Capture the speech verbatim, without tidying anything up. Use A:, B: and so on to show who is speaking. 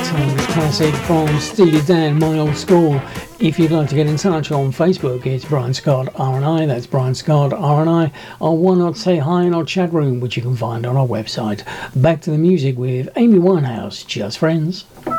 A: timeless classic from Steely Dan, My Old School. If you'd like to get in touch on Facebook, it's Brian Scott R and I, that's Brian Scott R and I, or why not say hi in our chat room, which you can find on our website. Back to the music with Amy Winehouse, Just Friends.